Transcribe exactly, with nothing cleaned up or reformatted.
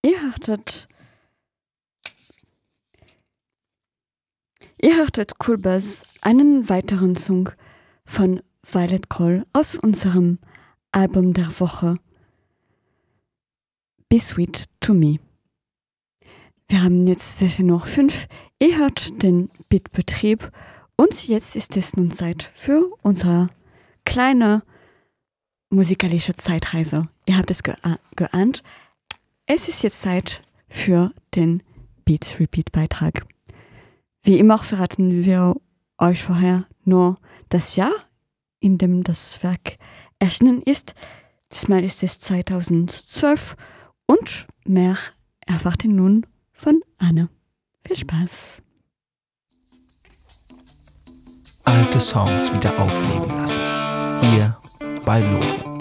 Ihr hörtet Ihr hörtet Cool Buzz, einen weiteren Song von Violet Kroll aus unserem Album der Woche Be Sweet to Me. Wir haben jetzt Session noch fünf. Ihr hört den Beatbetrieb und jetzt ist es nun Zeit für unsere kleine musikalische Zeitreise. Ihr habt es ge- geahnt. Es ist jetzt Zeit für den Beats Repeat Beitrag. Wie immer verraten wir euch vorher nur das Jahr, in dem das Werk erschienen ist. Diesmal ist es zweitausendzwölf und mehr erfahrt ihr nun von Anne. Viel Spaß! Alte Songs wieder aufleben lassen. Hier bei Lore.